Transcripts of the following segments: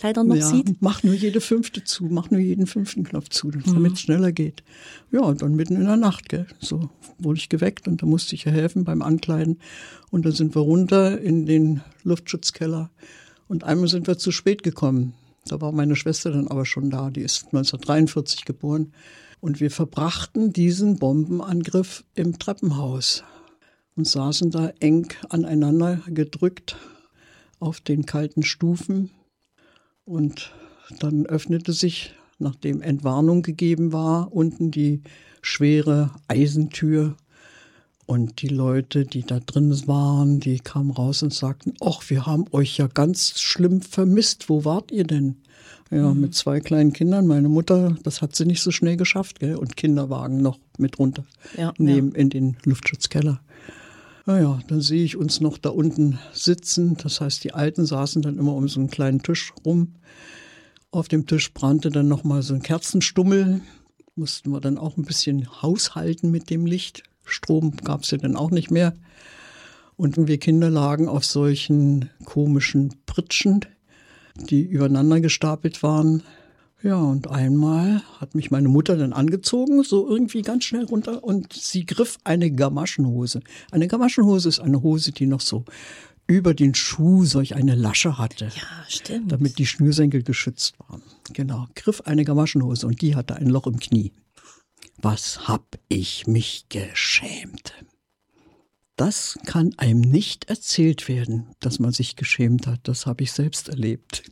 Ankleidern noch sieht? Mach nur jeden fünften Knopf zu, damit es schneller geht. Ja, und dann mitten in der Nacht, gell, so wurde ich geweckt und da musste ich ja helfen beim Ankleiden. Und dann sind wir runter in den Luftschutzkeller und einmal sind wir zu spät gekommen. Da war meine Schwester dann aber schon da, die ist 1943 geboren. Und wir verbrachten diesen Bombenangriff im Treppenhaus und saßen da eng aneinander gedrückt auf den kalten Stufen. Und dann öffnete sich, nachdem Entwarnung gegeben war, unten die schwere Eisentür. Und die Leute, die da drin waren, die kamen raus und sagten, ach, wir haben euch ja ganz schlimm vermisst. Wo wart ihr denn? Ja, mit 2 kleinen Kindern. Meine Mutter, das hat sie nicht so schnell geschafft, gell? Und Kinderwagen noch mit runter nehmen in den Luftschutzkeller. Naja, dann sehe ich uns noch da unten sitzen. Das heißt, die Alten saßen dann immer um so einen kleinen Tisch rum. Auf dem Tisch brannte dann nochmal so ein Kerzenstummel. Mussten wir dann auch ein bisschen haushalten mit dem Licht. Strom gab es ja dann auch nicht mehr. Und wir Kinder lagen auf solchen komischen Pritschen, die übereinander gestapelt waren. Ja, und einmal hat mich meine Mutter dann angezogen, so irgendwie ganz schnell runter, und sie griff eine Gamaschenhose. Eine Gamaschenhose ist eine Hose, die noch so über den Schuh solch eine Lasche hatte. Ja, stimmt. Damit die Schnürsenkel geschützt waren. Genau, griff eine Gamaschenhose und die hatte ein Loch im Knie. Was hab ich mich geschämt. Das kann einem nicht erzählt werden, dass man sich geschämt hat. Das habe ich selbst erlebt.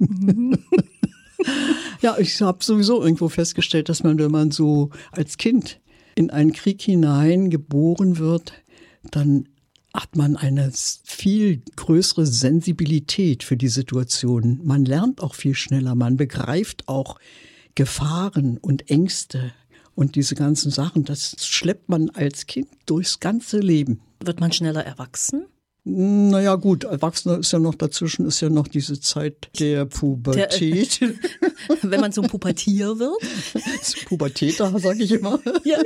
Ja, ich habe sowieso irgendwo festgestellt, dass man, wenn man so als Kind in einen Krieg hinein geboren wird, dann hat man eine viel größere Sensibilität für die Situation. Man lernt auch viel schneller, man begreift auch Gefahren und Ängste. Und diese ganzen Sachen, das schleppt man als Kind durchs ganze Leben. Wird man schneller erwachsen? Naja gut, Erwachsener ist ja noch dazwischen, ist ja noch diese Zeit der Pubertät. Wenn man zum Pubertier wird? Pubertäter, sage ich immer. Ja.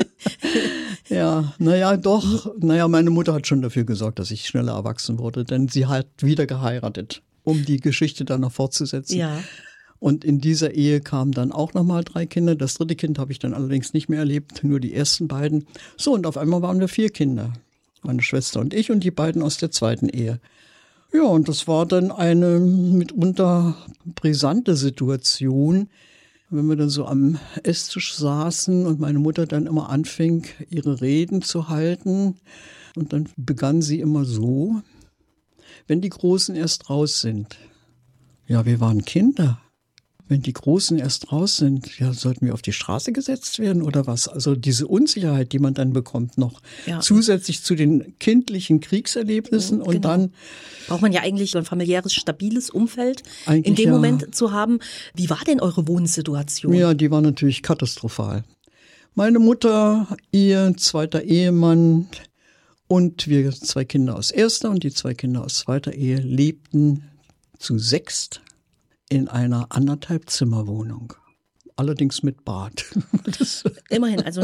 Ja, naja, doch. Naja, meine Mutter hat schon dafür gesorgt, dass ich schneller erwachsen wurde, denn sie hat wieder geheiratet, um die Geschichte dann noch fortzusetzen. Ja. Und in dieser Ehe kamen dann auch nochmal 3 Kinder. Das 3. Kind habe ich dann allerdings nicht mehr erlebt, nur die ersten beiden. So, und auf einmal waren wir 4 Kinder. Meine Schwester und ich und die beiden aus der 2. Ehe. Ja, und das war dann eine mitunter brisante Situation, wenn wir dann so am Esstisch saßen und meine Mutter dann immer anfing, ihre Reden zu halten. Und dann begann sie immer so, wenn die Großen erst raus sind. Ja, wir waren Kinder. Wenn die Großen erst raus sind, ja, sollten wir auf die Straße gesetzt werden oder was? Also diese Unsicherheit, die man dann bekommt noch, zusätzlich zu den kindlichen Kriegserlebnissen und dann braucht man ja eigentlich ein familiäres, stabiles Umfeld in dem Moment zu haben. Wie war denn eure Wohnsituation? Ja, die war natürlich katastrophal. Meine Mutter, ihr 2. Ehemann und wir 2 Kinder aus 1. und die 2 Kinder aus 2. Ehe lebten zu 6 in einer 1,5 Zimmerwohnung. Allerdings mit Bad. Immerhin, also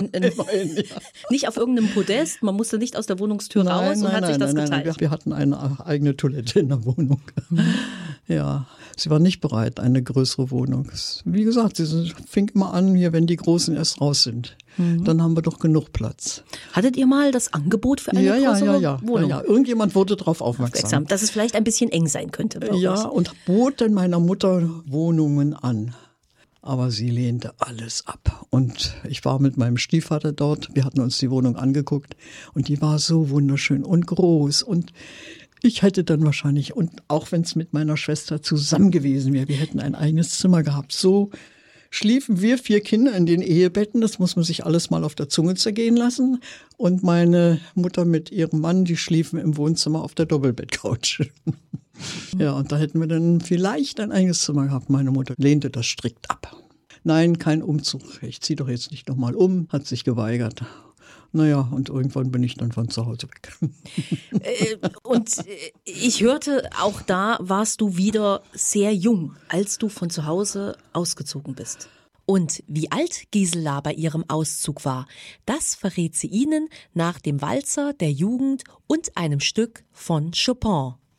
nicht auf irgendeinem Podest, man musste nicht aus der Wohnungstür raus und hat sich das geteilt. Nein, wir hatten eine eigene Toilette in der Wohnung. Ja, sie war nicht bereit, eine größere Wohnung. Wie gesagt, sie fing immer an, hier, wenn die Großen erst raus sind, dann haben wir doch genug Platz. Hattet ihr mal das Angebot für eine größere Wohnung? Ja, irgendjemand wurde darauf aufmerksam. Dass es vielleicht ein bisschen eng sein könnte. Ja, und bot dann meiner Mutter Wohnungen an. Aber sie lehnte alles ab. Und ich war mit meinem Stiefvater dort. Wir hatten uns die Wohnung angeguckt. Und die war so wunderschön und groß. Und ich hätte dann wahrscheinlich, und auch wenn es mit meiner Schwester zusammen gewesen wäre, wir hätten ein eigenes Zimmer gehabt. So schliefen wir 4 Kinder in den Ehebetten. Das muss man sich alles mal auf der Zunge zergehen lassen. Und meine Mutter mit ihrem Mann, die schliefen im Wohnzimmer auf der Doppelbettcouch. Ja, und da hätten wir dann vielleicht ein eigenes Zimmer gehabt. Meine Mutter lehnte das strikt ab. Nein, kein Umzug. Ich ziehe doch jetzt nicht nochmal um, hat sich geweigert. Naja, und irgendwann bin ich dann von zu Hause weg. Und ich hörte, auch da warst du wieder sehr jung, als du von zu Hause ausgezogen bist. Und wie alt Gisela bei ihrem Auszug war, das verrät sie Ihnen nach dem Walzer der Jugend und einem Stück von Chopin.